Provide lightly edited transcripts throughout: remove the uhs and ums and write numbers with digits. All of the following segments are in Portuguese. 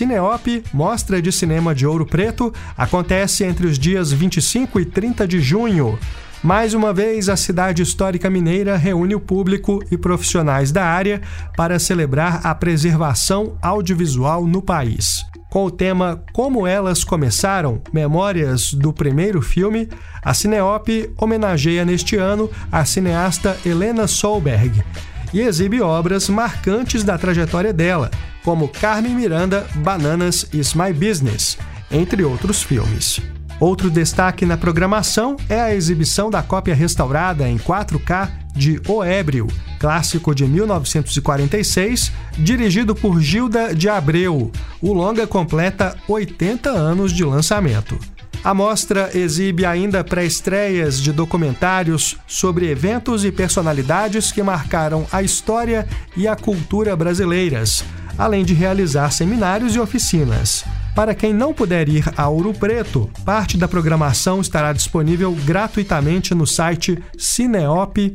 Cineop, Mostra de Cinema de Ouro Preto, acontece entre os dias 25 e 30 de junho. Mais uma vez, a cidade histórica mineira reúne o público e profissionais da área para celebrar a preservação audiovisual no país. Com o tema Como Elas Começaram, Memórias do Primeiro Filme, a Cineop homenageia neste ano a cineasta Helena Solberg e exibe obras marcantes da trajetória dela, como Carmen Miranda, Bananas is My Business, entre outros filmes. Outro destaque na programação é a exibição da cópia restaurada em 4K de O Ébrio, clássico de 1946, dirigido por Gilda de Abreu. O longa completa 80 anos de lançamento. A mostra exibe ainda pré-estreias de documentários sobre eventos e personalidades que marcaram a história e a cultura brasileiras, além de realizar seminários e oficinas. Para quem não puder ir a Ouro Preto, parte da programação estará disponível gratuitamente no site cineop.com.br,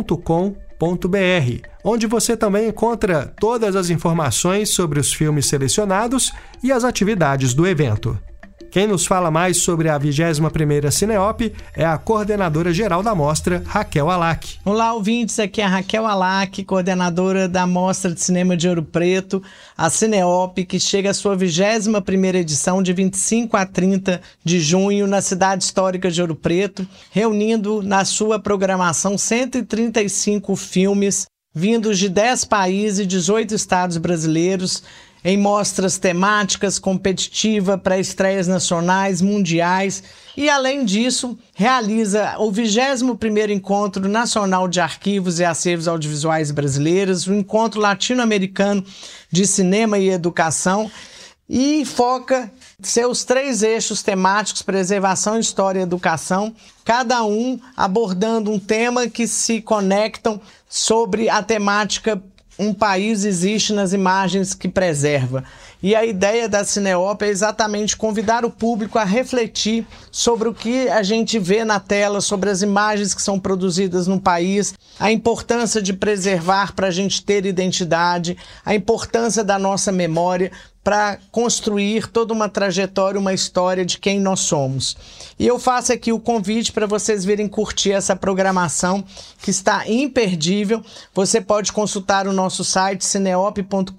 onde você também encontra todas as informações sobre os filmes selecionados e as atividades do evento. Quem nos fala mais sobre a 21ª Cineop é a coordenadora geral da mostra, Raquel Alac. Olá, ouvintes, aqui é a Raquel Alac, coordenadora da Mostra de Cinema de Ouro Preto, a Cineop, que chega à sua 21ª edição de 25 a 30 de junho na cidade histórica de Ouro Preto, reunindo na sua programação 135 filmes vindos de 10 países e 18 estados brasileiros, em mostras temáticas, competitiva, pré-estreias nacionais, mundiais e, além disso, realiza o 21º Encontro Nacional de Arquivos e Acervos Audiovisuais Brasileiros, o Encontro Latino-Americano de Cinema e Educação, e foca seus 3 eixos temáticos: preservação, história e educação, cada um abordando um tema que se conectam sobre a temática Um País Existe nas Imagens que Preserva. E a ideia da Cineop é exatamente convidar o público a refletir sobre o que a gente vê na tela, sobre as imagens que são produzidas no país, a importância de preservar para a gente ter identidade, a importância da nossa memória para construir toda uma trajetória, uma história de quem nós somos. E eu faço aqui o convite para vocês virem curtir essa programação que está imperdível. Você pode consultar o nosso site cineop.com.br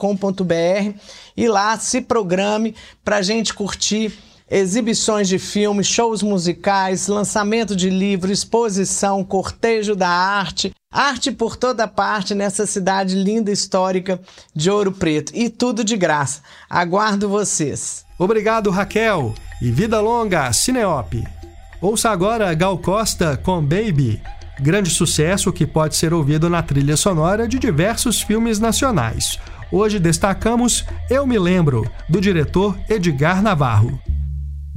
e lá se programe para a gente curtir exibições de filmes, shows musicais, lançamento de livro, exposição, cortejo da arte, arte por toda parte nessa cidade linda e histórica de Ouro Preto. E tudo de graça. Aguardo vocês. Obrigado, Raquel. E vida longa, Cineop. Ouça agora Gal Costa com Baby, grande sucesso que pode ser ouvido na trilha sonora de diversos filmes nacionais. Hoje destacamos Eu Me Lembro, do diretor Edgar Navarro.